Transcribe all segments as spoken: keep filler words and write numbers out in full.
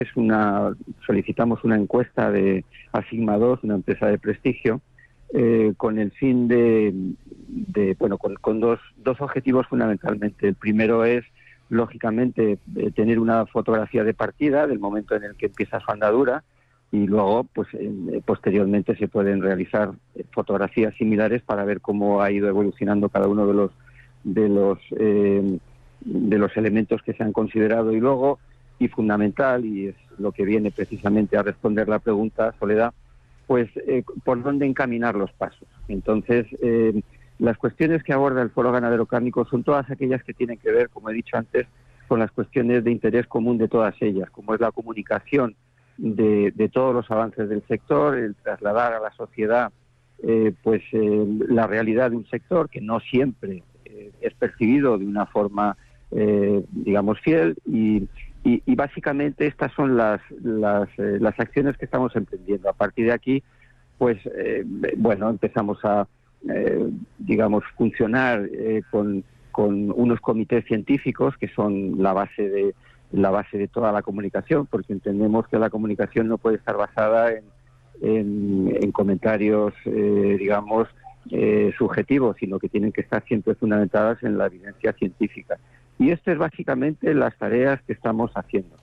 es una, solicitamos una encuesta de Asigma dos, una empresa de prestigio, eh, con el fin de, de bueno, con, con dos, dos objetivos fundamentalmente. El primero es, lógicamente, eh, tener una fotografía de partida del momento en el que empieza su andadura, y luego, pues eh, posteriormente se pueden realizar fotografías similares para ver cómo ha ido evolucionando cada uno de los de los eh, de los elementos que se han considerado. Y luego, y fundamental, y es lo que viene precisamente a responder la pregunta, Soledad, pues eh, por dónde encaminar los pasos. Entonces, eh, las cuestiones que aborda el Foro Ganadero Cárnico son todas aquellas que tienen que ver, como he dicho antes, con las cuestiones de interés común de todas ellas, como es la comunicación de, de todos los avances del sector, el trasladar a la sociedad eh, pues eh, la realidad de un sector que no siempre eh, es percibido de una forma, eh, digamos, fiel, y, y, y básicamente estas son las, las, eh, las acciones que estamos emprendiendo. A partir de aquí, pues, eh, bueno, empezamos a, eh, digamos, funcionar eh, con, con unos comités científicos que son la base de la base de toda la comunicación, porque entendemos que la comunicación no puede estar basada en, en, en comentarios, eh, digamos, eh, subjetivos, sino que tienen que estar siempre fundamentadas en la evidencia científica. Y esto es básicamente las tareas que estamos haciendo.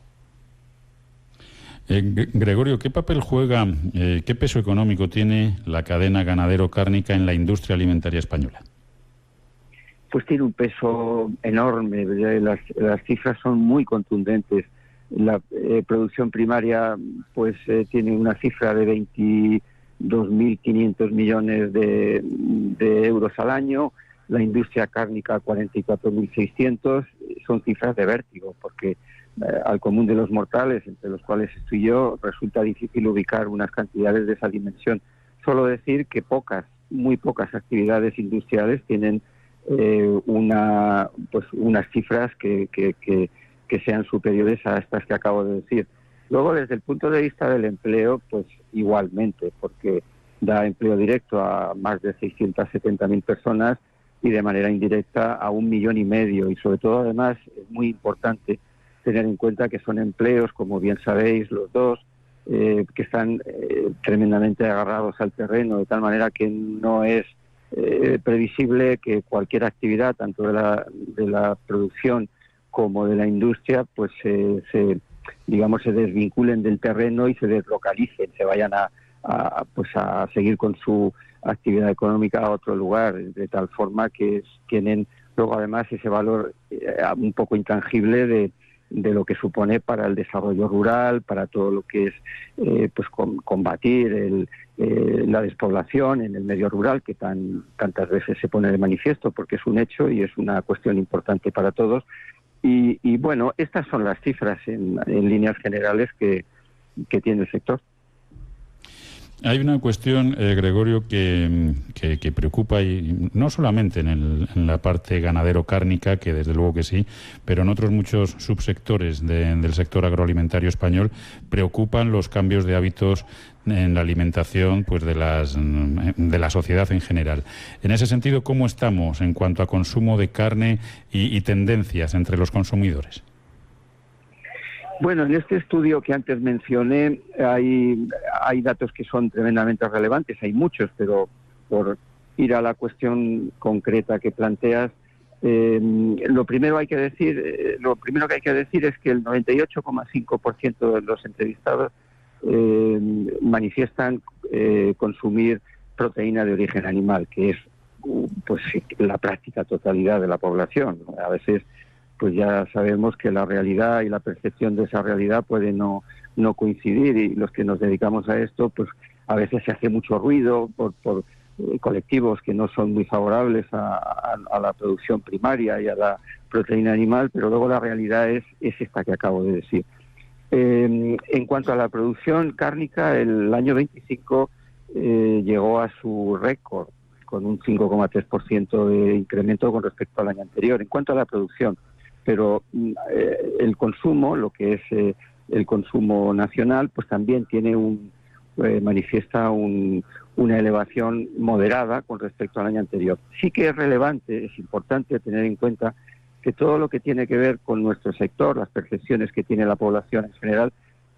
Eh, Gregorio, ¿qué papel juega, eh, qué peso económico tiene la cadena ganadero-cárnica en la industria alimentaria española? Pues tiene un peso enorme, las, las cifras son muy contundentes. La eh, producción primaria pues eh, tiene una cifra de veintidós mil quinientos millones de, de euros al año, la industria cárnica cuarenta y cuatro mil seiscientos, son cifras de vértigo, porque eh, al común de los mortales, entre los cuales estoy yo, resulta difícil ubicar unas cantidades de esa dimensión. Solo decir que pocas, muy pocas actividades industriales tienen Eh, una pues unas cifras que, que, que, que sean superiores a estas que acabo de decir. Luego, desde el punto de vista del empleo, pues igualmente, porque da empleo directo a más de seiscientas setenta mil personas y de manera indirecta a un millón y medio. Y sobre todo, además, es muy importante tener en cuenta que son empleos, como bien sabéis los dos, eh, que están eh, tremendamente agarrados al terreno, de tal manera que no es Eh, previsible que cualquier actividad, tanto de la, de la producción como de la industria, pues eh, se, digamos, se desvinculen del terreno y se deslocalicen, se vayan a, a, pues a seguir con su actividad económica a otro lugar, de tal forma que tienen luego además ese valor eh, un poco intangible de de lo que supone para el desarrollo rural, para todo lo que es eh, pues com combatir el, eh, la despoblación en el medio rural, que tan tantas veces se pone de manifiesto, porque es un hecho y es una cuestión importante para todos. Y, y bueno, estas son las cifras en, en líneas generales que, que tiene el sector. Hay una cuestión, eh, Gregorio, que, que, que preocupa, y no solamente en, el, en la parte ganadero-cárnica, que desde luego que sí, pero en otros muchos subsectores de, del sector agroalimentario español, preocupan los cambios de hábitos en la alimentación pues de, las, de la sociedad en general. En ese sentido, ¿cómo estamos en cuanto a consumo de carne y, y tendencias entre los consumidores? Bueno, en este estudio que antes mencioné hay, hay datos que son tremendamente relevantes, hay muchos, pero por ir a la cuestión concreta que planteas, eh, lo primero hay que decir, eh, lo primero que hay que decir es que el noventa y ocho coma cinco por ciento de los entrevistados eh, manifiestan eh, consumir proteína de origen animal, que es pues la práctica totalidad de la población. A veces pues ya sabemos que la realidad y la percepción de esa realidad puede no, no coincidir, y los que nos dedicamos a esto, pues a veces se hace mucho ruido por, por eh, colectivos que no son muy favorables a, a, a la producción primaria y a la proteína animal, pero luego la realidad es, es esta que acabo de decir. Eh, en cuanto a la producción cárnica, el año veinticinco eh, llegó a su récord, con un cinco coma tres por ciento de incremento con respecto al año anterior. En cuanto a la producción, pero eh, el consumo, lo que es eh, el consumo nacional, pues también tiene un eh, manifiesta un, una elevación moderada con respecto al año anterior. Sí que es relevante, es importante tener en cuenta que todo lo que tiene que ver con nuestro sector, las percepciones que tiene la población en general,